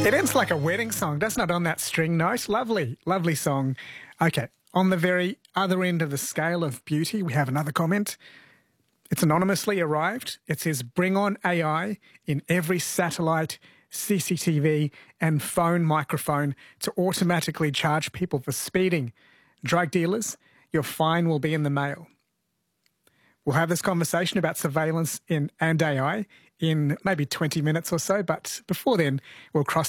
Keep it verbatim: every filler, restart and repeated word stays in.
It ends like a wedding song, doesn't it, on that string note? Lovely, lovely song. Okay, on the very other end of the scale of beauty, we have another comment. It's anonymously arrived. It says, bring on A I in every satellite, C C T V and phone microphone to automatically charge people for speeding. Drug dealers, your fine will be in the mail. We'll have this conversation about surveillance in and A I in maybe twenty minutes or so, but before then, we'll cross